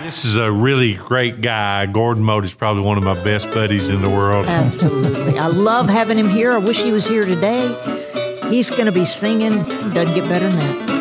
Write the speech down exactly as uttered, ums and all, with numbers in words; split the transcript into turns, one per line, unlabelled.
This is a really great guy. Gordon Mote is probably one of my best buddies in the world.
Absolutely. I love having him here. I wish he was here today. He's going to be singing. Doesn't get better than that.